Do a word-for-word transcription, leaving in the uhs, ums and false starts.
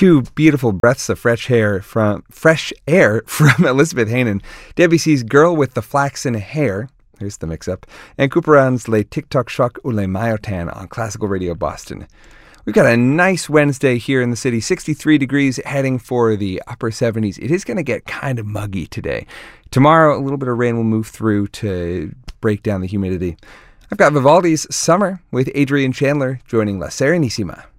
two beautiful breaths of fresh air from fresh air from Elizabeth Hainan, Debussy's Girl with the Flaxen Hair, here's the mix-up, and Couperin's Les TikTok Choc ou Les Maillotin on Classical Radio Boston. We've got a nice Wednesday here in the city, sixty-three degrees, heading for the upper seventies. It is going to get kind of muggy today. Tomorrow, a little bit of rain will move through to break down the humidity. I've got Vivaldi's Summer with Adrian Chandler joining La Serenissima.